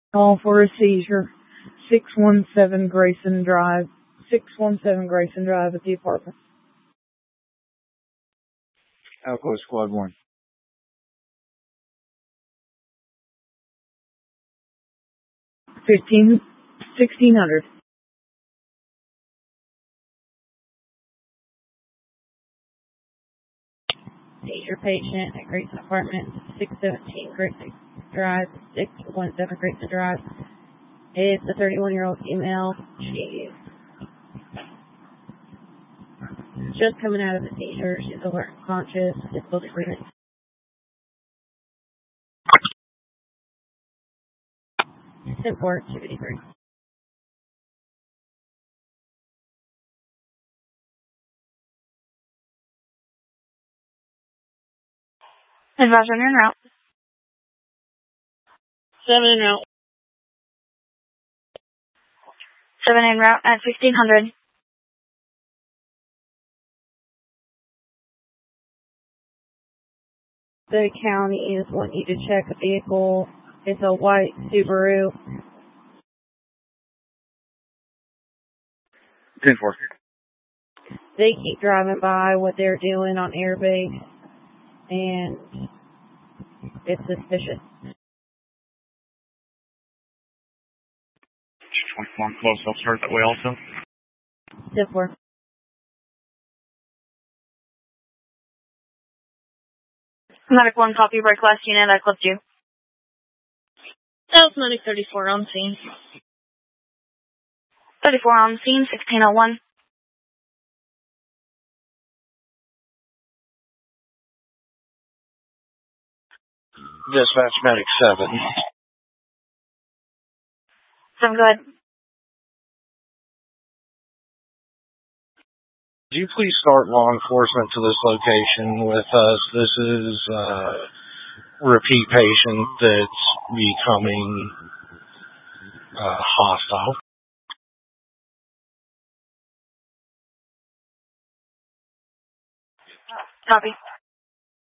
Call for a seizure. 617 Grayson Drive. 617 Grayson Drive at the apartment. Alco Squad 1. 1600. Seizure patient at Grayson Apartment, 617 Grayson Drive, 617 Grayson Drive. It's a 31-year-old female. She's just coming out of a seizure. She's alert, conscious, difficulty breathing. Step 4, 253. Advisor en route. 7 en route. 7 en route at 1600. The county is wanting you to check a vehicle. It's a white Subaru. 10-4. They keep driving by what they're doing on airbag, and it's suspicious. 24 close, I'll start that way also. Step 4. Medic 1 copy, break last unit, I clipped you. That was Medic 34 on scene. 34 on scene, 1601. Dispatch Medic 7. 7, go ahead. Could you please start law enforcement to this location with us? This is a repeat patient that's becoming hostile. Copy.